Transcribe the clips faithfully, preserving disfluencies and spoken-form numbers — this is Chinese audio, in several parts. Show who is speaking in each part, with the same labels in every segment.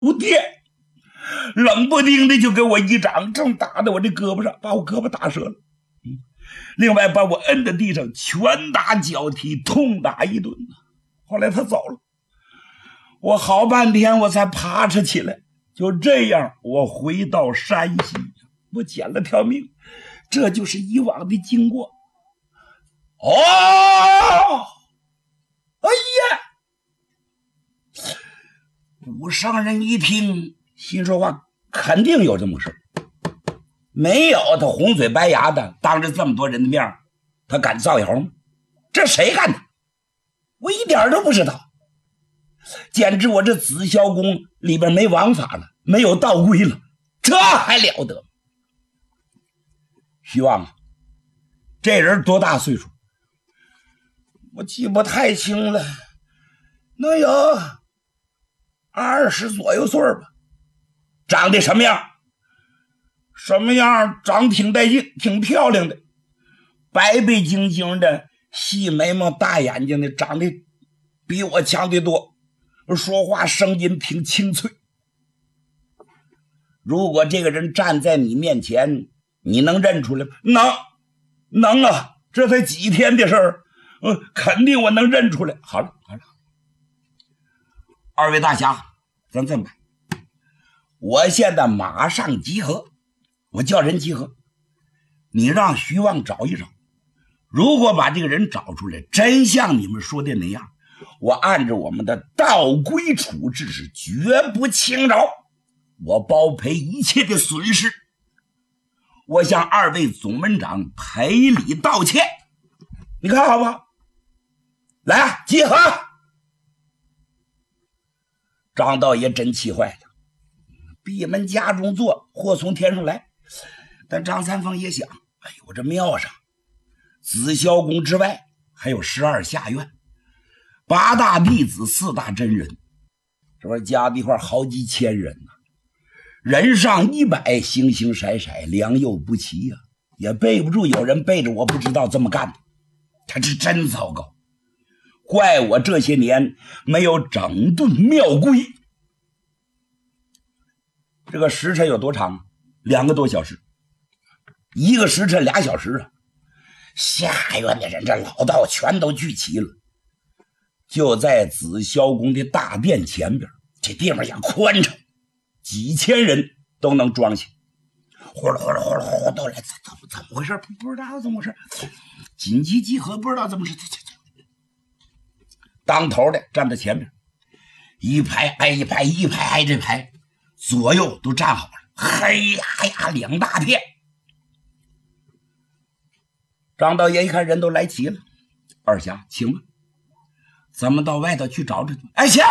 Speaker 1: 我天！冷不丁的就给我一掌，正打在我这胳膊上，把我胳膊打折了。嗯，另外把我摁在地上，拳打脚踢，痛打一顿。后来他走了，我好半天我才爬着起来。就这样，我回到山西，我捡了条命。这就是以往的经过。哦，哎呀！武上人一听，心说话肯定有这么事，没有他红嘴白牙的，当着这么多人的面，他敢造谣吗？这谁干的？我一点都不知道。简直我这紫霄宫里边没王法了，没有道规了，这还了得？徐旺啊，这人多大岁数？我记不太清了，能有二十左右岁吧。长得什么样？什么样？长挺带劲，挺漂亮的，白白净净的，细眉毛大眼睛的，长得比我强得多，说话声音挺清脆。如果这个人站在你面前，你能认出来吗？能，能啊！这才几天的事儿，嗯，肯定我能认出来。好了，好了，二位大侠，咱这么办，我现在马上集合，我叫人集合，你让徐旺找一找。如果把这个人找出来，真像你们说的那样，我按照我们的道规处置，是绝不轻饶，我包赔一切的损失。我向二位总门长赔礼道歉，你看好不好？来啊，集合！张道爷真气坏了，闭门家中坐，祸从天上来。但张三丰也想，哎呦，我这庙上紫霄宫之外还有十二下院，八大弟子，四大真人，这边加在一块好几千人呢、啊，人上一百，形形色色，良莠不齐呀、啊，也背不住有人背着我不知道这么干的，他是真糟糕。怪我这些年没有整顿庙规。这个时辰有多长？两个多小时，一个时辰俩小时啊。下院的人这老道全都聚齐了，就在紫霄宫的大殿前边，这地方也宽敞，几千人都能装下。呼啦呼啦呼啦呼啦都来，怎么怎么回事？不知道怎么回事，紧急集合，不知道怎么回事。当头的站在前面，一排挨一排，一排挨这排，左右都站好了，黑呀呀两大片。张道爷一看人都来齐了，二侠请吧，咱们到外头去找找。哎，行。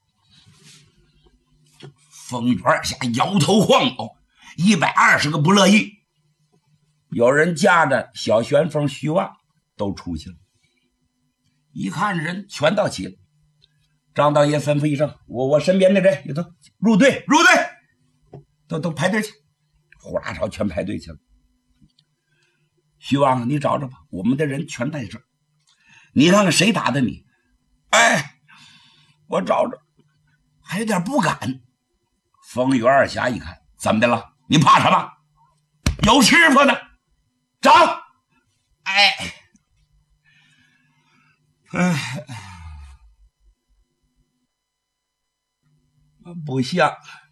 Speaker 1: 风雨二侠摇头晃脑，一百二十个不乐意。有人架着小旋风虚妄都出去了。一看人全到齐了，张道爷吩咐一声，我我身边的人也都入队入队，都都排队去，呼啦朝全排队去了。徐旺，你找找吧，我们的人全在这儿，你看看谁打的你？哎，我找找，还有点不敢。风雨二侠一看，怎么的了？你怕什么？有师傅呢，找。哎，哎，不像。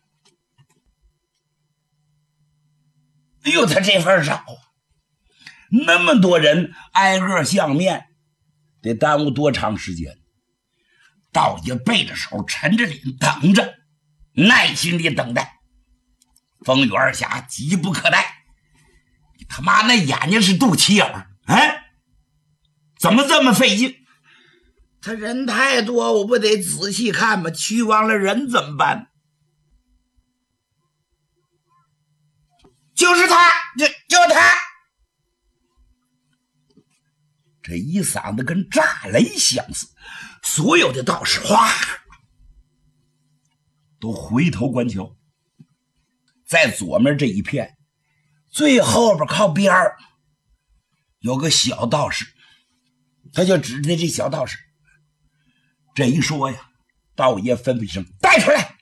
Speaker 1: 哎呦，他这份少，那么多人挨个相面，得耽误多长时间？道爷背着手，沉着脸等着，耐心地等待。风雨二侠急不可待，他妈那眼睛是肚脐眼儿，哎，怎么这么费劲？他人太多，我不得仔细看吗？去忘了人怎么办？就是他，就就他，这一嗓子跟炸雷相似，所有的道士哗都回头观瞧。在左面这一片，最后边靠边儿有个小道士，他就指着这小道士。这一说呀，道爷吩咐一声，带出来。